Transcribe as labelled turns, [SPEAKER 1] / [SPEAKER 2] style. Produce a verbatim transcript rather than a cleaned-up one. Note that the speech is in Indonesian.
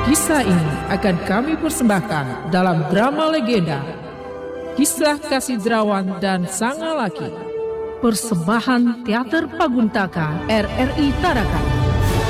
[SPEAKER 1] Kisah ini akan kami persembahkan dalam drama legenda Kisah Kasih Derawan dan Sang Laki, persembahan Teater Paguntaka R R I Tarakan.